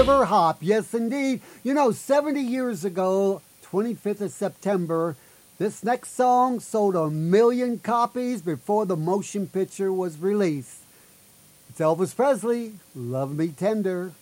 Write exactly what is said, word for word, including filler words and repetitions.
River Hop, yes indeed. You know, seventy years ago, twenty-fifth of September, this next song sold a million copies before the motion picture was released. It's Elvis Presley, Love Me Tender.